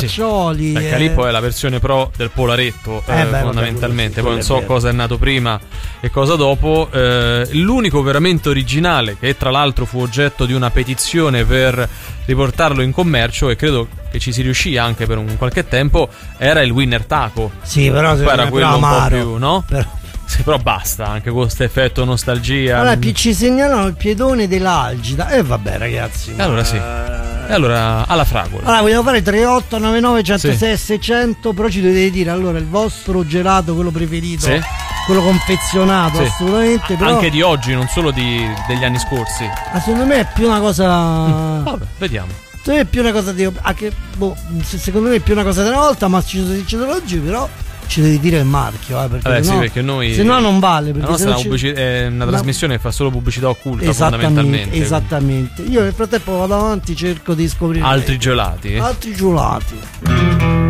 Caccioli. Calippo è la versione pro del Polaretto, fondamentalmente. Poi non so cosa è nato prima e cosa dopo. L'unico veramente originale, che tra l'altro fu oggetto di una petizione per riportarlo in commercio, e credo che ci si riuscì anche per un qualche tempo, era il Winner Taco. Sì, però era quello amaro, un po' più, no? Sì, però basta, anche con questo effetto nostalgia. Allora ci segnalano il piedone dell'Algida. E vabbè, ragazzi. Allora sì. E allora alla fragola. Allora vogliamo fare 3899 106 600. Però ci dovete dire allora il vostro gelato, quello preferito, quello confezionato, assolutamente. Però anche di oggi, non solo degli anni scorsi. Ma secondo me è più una cosa. Vabbè, vediamo. Secondo me è più una cosa di. Anche, secondo me è più una cosa della volta, ma ci sono oggi, però. Ci devi dire il marchio, perché sì, perché noi, se no non vale. Perché la nostra è una trasmissione che fa solo pubblicità occulta, fondamentalmente. Esattamente. Io nel frattempo vado avanti, cerco di scoprire altri gelati.